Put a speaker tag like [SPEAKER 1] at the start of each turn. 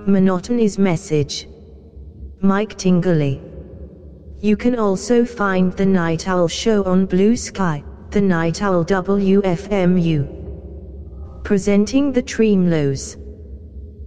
[SPEAKER 1] Monotony's message. Mike Tingley. You can also find The Night Owl Show on Blue Sky, The Night Owl WFMU. Presenting the Tremlos.